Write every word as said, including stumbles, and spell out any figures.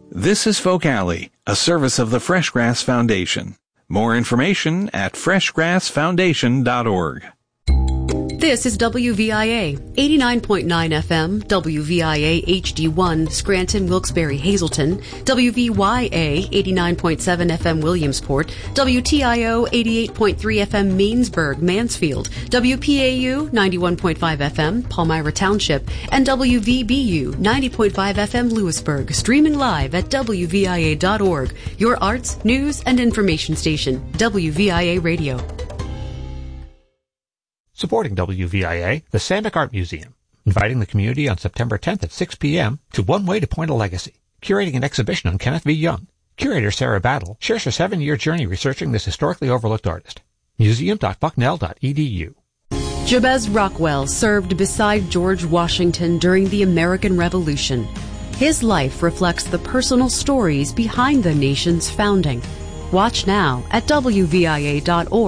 This is Folk Alley, a service of the Freshgrass Foundation. More information at fresh grass foundation dot org. This is W V I A, eighty-nine point nine F M, W V I A H D one, Scranton, Wilkes-Barre, Hazleton, W V Y A, eighty-nine point seven F M, Williamsport, W T I O, eighty-eight point three F M, Mainsburg, Mansfield, W P A U, ninety-one point five F M, Palmyra Township, and W V B U, ninety point five F M, Lewisburg, streaming live at W V I A dot org, your arts, news, and information station, W V I A Radio. Supporting W V I A, the Samick Art Museum, inviting the community on September tenth at six p.m. to One Way to Point a Legacy, curating an exhibition on Kenneth V. Young. Curator Sarah Battle shares her seven-year journey researching this historically overlooked artist. museum dot bucknell dot e d u. Jabez Rockwell served beside George Washington during the American Revolution. His life reflects the personal stories behind the nation's founding. Watch now at W V I A dot org.